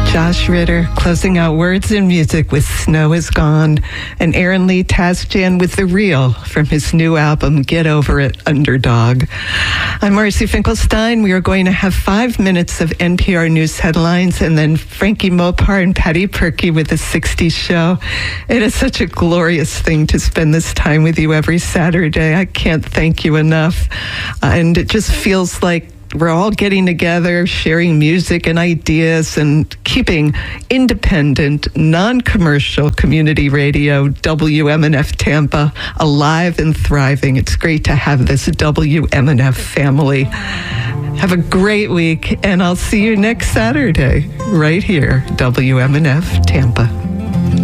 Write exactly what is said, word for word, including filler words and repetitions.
Josh Ritter closing out Words and Music with Snow Is Gone, and Aaron Lee Tasjan with The Real from his new album Get Over It, Underdog. I'm Marcy Finkelstein. We are going to have five minutes of N P R News headlines and then Frankie Mopar and Patty Perky with the sixties show. It is such a glorious thing to spend this time with you every Saturday. I can't thank you enough. Uh, and it just feels like we're all getting together, sharing music and ideas, and keeping independent, non-commercial community radio, W M N F Tampa, alive and thriving. It's great to have this W M N F family. Have a great week, and I'll see you next Saturday, right here, W M N F Tampa.